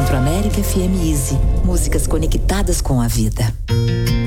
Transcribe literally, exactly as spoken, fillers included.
Centro América F M Easy. Músicas conectadas com a vida.